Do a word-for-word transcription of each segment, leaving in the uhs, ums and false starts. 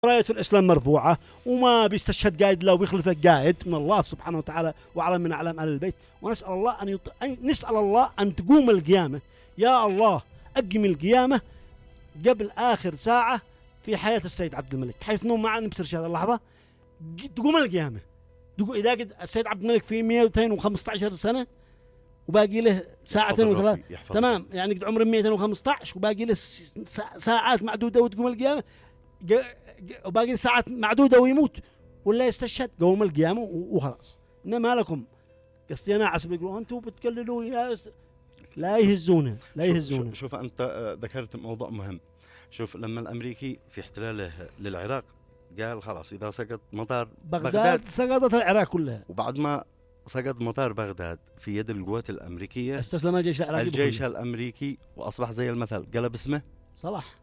راية الإسلام مرفوعة وما بيستشهد قائد له ويخلفه قائد من الله سبحانه وتعالى وعلم من أعلام أهل البيت. ونسأل الله أن, يط... أن نسأل الله أن تقوم القيامة. يا الله أقم القيامة قبل آخر ساعة في حياة السيد عبد الملك، بحيث أنه ما نبصر هذه اللحظة تقوم القيامة. إذا قد السيد عبد الملك في مئتين وخمسة عشر سنة وباقي له ساعتين وثلاث، تمام، يعني قد عمره مئتين وخمسة عشر وباقي له ساعات معدودة وتقوم القيامة، وباقي ساعات معدودة ويموت ولا يستشهد قوم القيامة وخلاص. إنما لكم قصدي أنا عسب يقولوا أنتم بتكللوا لا يهزونه لا يهزونه. شوف, شوف أنت ذكرت موضوع مهم. شوف لما الأمريكي في احتلاله للعراق قال خلاص إذا سقط مطار بغداد, بغداد سقطت العراق كلها، وبعد ما سقط مطار بغداد في يد القوات الأمريكية استسلم الجيش العراقي الجيش بكله. الأمريكي وأصبح زي المثل قلب اسمه صلاح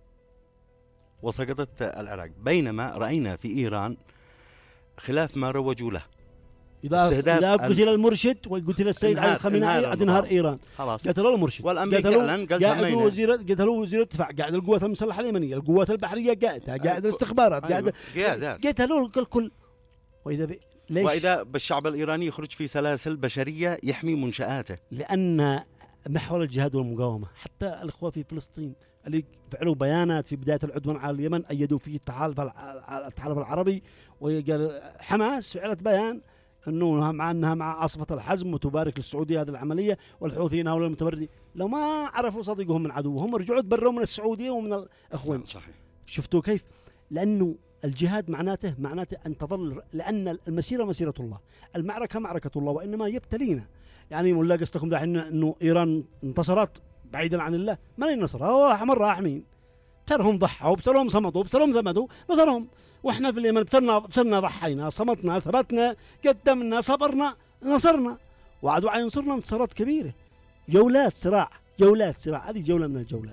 وسقطت العراق. بينما رأينا في إيران خلاف ما روجوا له، إذا إذا قتل المرشد وقتل السيد علي الخامنئي انهار إيران. خلاص قتلوا المرشد والأمريكي أعلن قالوا وزير قتلوا وزير الدفاع، قاعد القوات المسلحة اليمنية، القوات البحرية قاعدة، قاعد الاستخبارات قاعد قتلوا الكل. وإذا ب... ليش؟ وإذا بالشعب الإيراني يخرج في سلاسل بشرية يحمي منشآته، لأن محور الجهاد والمقاومة. حتى الأخوة في فلسطين اللي فعلوا بيانات في بداية العدوان على اليمن أيدوا فيه التحالف التحالف العربي، وقال حماس فعلت بيان أنه مع أنها مع عاصفة الحزم وتبارك للسعودية هذه العملية، والحوثيين هؤلاء المتمردين لو ما عرفوا صديقهم من عدوهم رجعوا تبروا من السعودية ومن الأخوان. صحيح. شفتوا كيف؟ لأنه الجهاد معناته معناته أن تظل، لأن المسيرة مسيرة الله، المعركة معركة الله، وإنما يبتلينا. يعني ولا قصدكم دحين إنه إيران انتصرت بعيدا عن الله؟ ما النصر هو مرة أحمين بترهم ضحوا بسرهم صمدوا بسرهم ذمدوا نصرهم. وإحنا في اليمن بترنا بسرنا ضحينا صمتنا ثبتنا قدمنا صبرنا نصرنا، وعدوا ينصرنا انتصارات كبيرة. جولات صراع جولات صراع هذه جولة من الجولات.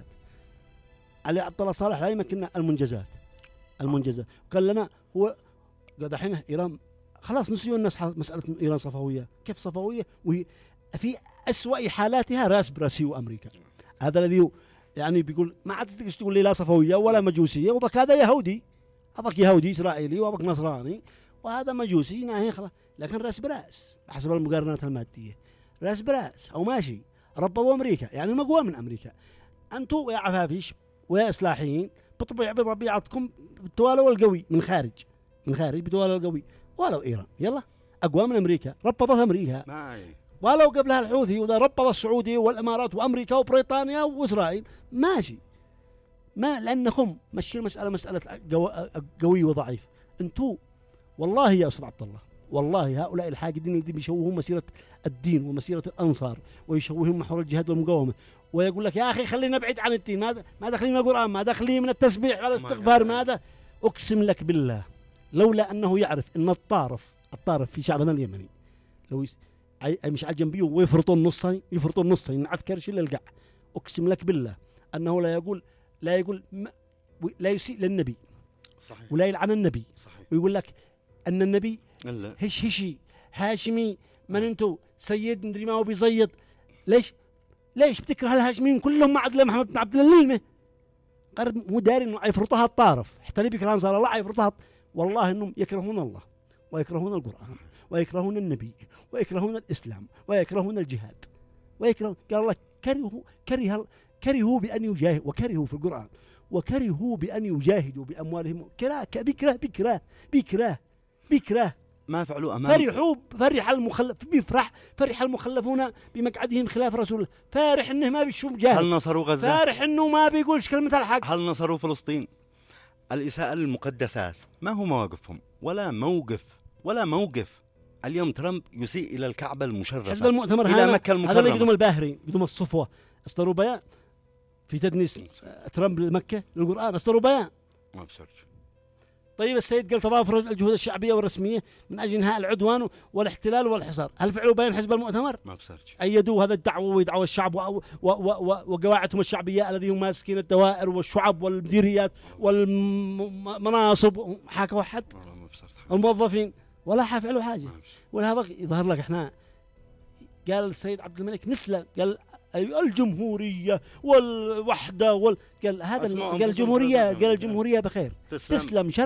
علي عبد الله صالح لا يمكننا المنجزات المنجزة. قال لنا هو قد الحين إيران خلاص نسيوا الناس مسألة إيران صفوية. كيف صفوية وهي في أسوأ حالاتها راس براسي وأمريكا؟ هذا الذي يعني بيقول ما عاد تقدر تقول لي لا صفوية ولا مجوسية، وذاك هذا يهودي، هذاك يهودي إسرائيلي وهذاك نصراني وهذا مجوسي ناهي خلاص. لكن راس براس حسب المقارنات المادية، راس براس أو ماشي ربطوا أمريكا، يعني مقوى من أمريكا. أنتوا يا عفافيش ويا إصلاحيين بطبيعة بطبيعتكم بتوالوا القوي من خارج من خارج بتوالوا القوي. ولو إيران يلا أقوى من أمريكا ربطت أمريكا، ولو قبلها الحوثي وذا ربط السعودية والإمارات وأمريكا وبريطانيا وإسرائيل ماشي. ما لأنكم مشي المسألة مسألة قوي وضعيف. أنتوا والله يا أستاذ عبد الله والله هؤلاء الحاقدين اللي بيشوهون مسيرة الدين ومسيرة الأنصار ويشوهون محور الجهاد والمقاومة، ويقول لك يا أخي خلينا نبعد عن الدين، ما ما دخلين من القرآن، ما دخلين من التسبيح ولا الاستغفار، ماذا أقسم لك بالله لولا أنه يعرف أن الطارف الطارف في شعبنا اليمني لو يس... أي مش على جنبيه ويفرطون نصين يفرطون نصين نعذكر شيء للقع، أقسم لك بالله أنه لا يقول لا يقول ما... لا يسيء للنبي صحيح. ولا يلعن النبي صحيح. ويقول لك أن النبي إلا. هش هشي هاشمي من أنتو سيد ندري ما هو بيزيد. ليش ليش بتكره الهاشميين كلهم مع عبد محمد بن عبد الله؟ قرب مو داري انه يفرطها الطارف حتى اللي بيكره انصار الله يفرطها. والله انهم يكرهون الله ويكرهون القرآن ويكرهون النبي ويكرهون الإسلام ويكرهون الجهاد ويكرهون. قال الله كرهوا كره كرهوا بأن يجاهدوا وكرهوا في القرآن وكرهوا بأن يجاهدوا بأموالهم. كراه بكره بكره بكره بكره ما فعلوا أمام فرحوا فرح المخلف بيفرح فرح المخلفون بمقعدهم خلاف رسول الله، فارح انه ما بيشوف جاهد. هل نصروا غزة؟ فارح انه ما بيقولش كلمة الحق. هل نصروا فلسطين؟ الإساءة للمقدسات ما هو مواقفهم ولا موقف ولا موقف. اليوم ترامب يسيء إلى الكعبة المشرفة، حزب المؤتمر إلى مكة المكرمة. هذا اللي قدوم الباهري قدوم الصفوة اصدروا بيان في تدنيس ترامب لمكة للقرآن، اصدروا بيان ما بصرش. طيب السيد قال تضافر الجهود الشعبية والرسمية من أجل إنهاء العدوان والاحتلال والحصار. هل فعلوا بيان حزب المؤتمر؟ ما بصرش. أيدوا هذا الدعوة ويدعوا الشعب وقواعدهم الشعبية الذي هم ماسكين الدوائر والشعب والمديريات والمناصب حاكا واحد الموظفين ولا حفعلوا حاجة. ولهذا يظهر لك إحنا قال السيد عبد الملك نسلة قال أيوة الجمهورية والوحدة وال... قال هذا أسمعهم قال بصوت الجمهورية رزقهم. قال الجمهورية بخير تسلم. تسلم